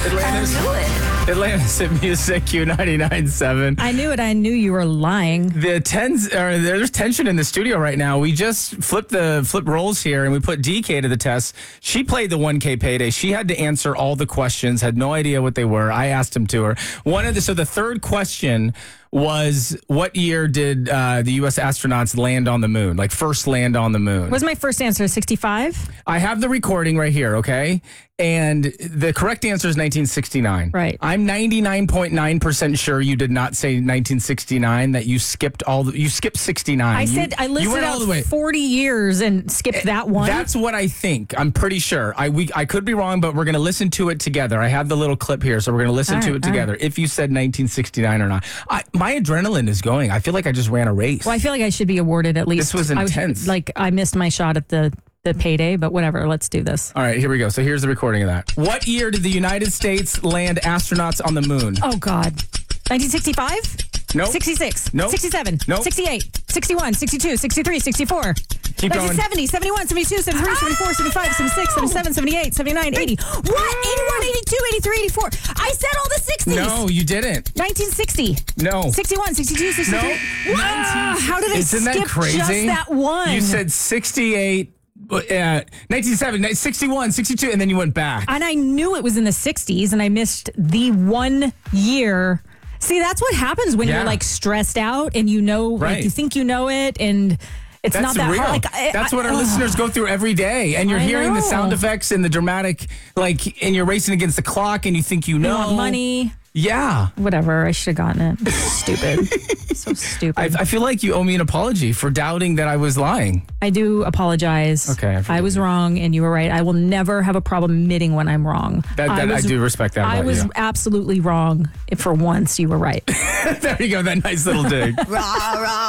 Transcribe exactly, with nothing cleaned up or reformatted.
Atlanta's, I knew it. Atlanta's at Music Q ninety-nine point seven. I knew it. I knew you were lying. The tens, or there's tension in the studio right now. We just flipped the flip roles here and we put D K to the test. She played the one K payday. She had to answer all the questions, had no idea what they were. I asked them to her. One of the, so the third question was, what year did uh, the U S astronauts land on the moon? Like first land on the moon? Was my first answer sixty-five? I have the recording right here, okay? And the correct answer is nineteen sixty-nine. Right. I'm ninety-nine point nine percent sure you did not say nineteen sixty-nine, that you skipped all the, you skipped sixty-nine. I You- said I you listed went out all the way. forty years and skipped that one. That's what I think. I'm pretty sure. I we I could be wrong, but we're going to listen to it together. I have the little clip here, so we're going to listen All to right, it all together. If you said nineteen sixty-nine or not. I, my adrenaline is going. I feel like I just ran a race. Well, I feel like I should be awarded at least. This was I intense. like I missed my shot at the the payday, but whatever. Let's do this. All right, here we go. So here's the recording of that. What year did the United States land astronauts on the moon? Oh God, nineteen sixty-five. Nope. sixty-six. Nope. sixty-seven. Nope. sixty-eight. sixty-one. sixty-two. sixty-three. sixty-four. Keep going. seventy. seventy-one. seventy-two. seventy-three. seventy-four. seventy-five. seventy-six. seventy-seven. seventy-eight. seventy-nine. eighty. What? eighty-one. eighty-two. eighty-three. eighty-four. I said all the sixties. No, you didn't. nineteen sixty. No. sixty-one. sixty-two. sixty-three. No. Ah, how did I Isn't skip that crazy? just that one? You said sixty-eight, uh, nineteen seventy, sixty-one, sixty-two, and then you went back. And I knew it was in the sixties, and I missed the one year. See, that's what happens when Yeah. you're like stressed out and you know, Right. like you think you know it, and it's That's not that real. hard. Like, I- That's I- what our ugh. listeners go through every day. And you're I hearing the know. sound effects and the dramatic, like, and you're racing against the clock and you think you You know. want money, Yeah. whatever. I should have gotten it. Stupid. So stupid. I, I feel like you owe me an apology for doubting that I was lying. I do apologize. Okay, I I, forgive was you. wrong, and you were right. I will never have a problem admitting when I'm wrong. That, that I, was, do respect that I about was you. absolutely wrong. If for once you were right. There you go, that nice little dig. Rah, rah.